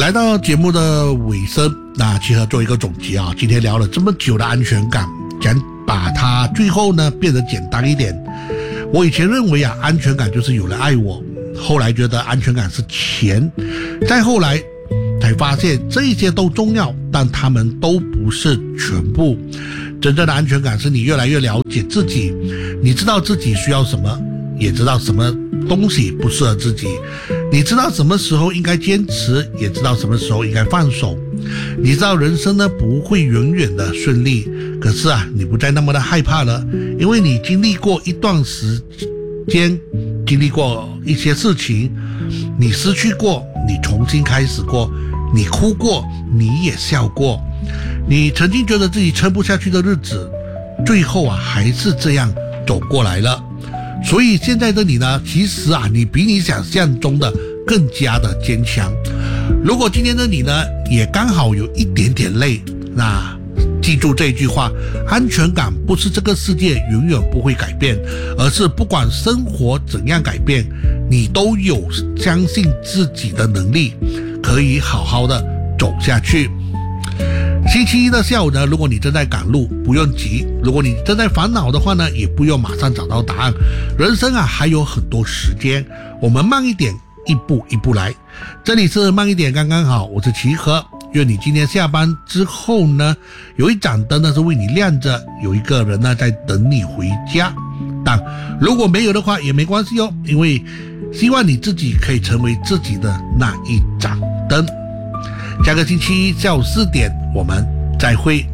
来到节目的尾声，那契合做一个总结啊。今天聊了这么久的安全感，想把它最后呢变得简单一点。我以前认为啊，安全感就是有人爱我，后来觉得安全感是钱，再后来才发现这些都重要，但他们都不是全部。真正的安全感是你越来越了解自己，你知道自己需要什么，也知道什么东西不适合自己，你知道什么时候应该坚持，也知道什么时候应该放手。你知道人生呢不会永远的顺利，可是啊，你不再那么的害怕了，因为你经历过一段时间，经历过一些事情，你失去过，你重新开始过，你哭过，你也笑过，你曾经觉得自己撑不下去的日子，最后啊还是这样走过来了。所以现在的你呢，其实啊你比你想象中的更加的坚强。如果今天的你呢也刚好有一点点累，那记住这句话，安全感不是这个世界永远不会改变，而是不管生活怎样改变，你都有相信自己的能力，可以好好的走下去。星期一的下午呢，如果你正在赶路，不用急；如果你正在烦恼的话呢，也不用马上找到答案。人生啊还有很多时间，我们慢一点，一步一步来。这里是慢一点刚刚好，我是齐和。愿你今天下班之后呢，有一盏灯呢是为你亮着，有一个人呢在等你回家。但如果没有的话也没关系哦，因为希望你自己可以成为自己的那一盏灯。下个星期一下午4点我们再会。